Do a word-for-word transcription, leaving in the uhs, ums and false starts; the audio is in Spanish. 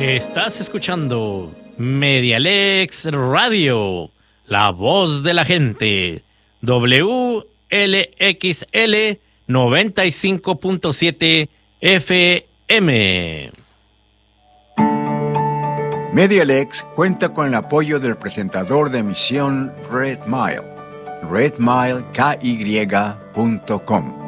Estás escuchando Medialex Radio, la voz de la gente, W L X L noventa y cinco punto siete F M. Medialex cuenta con el apoyo del presentador de emisión Red Mile, red mile k y punto com.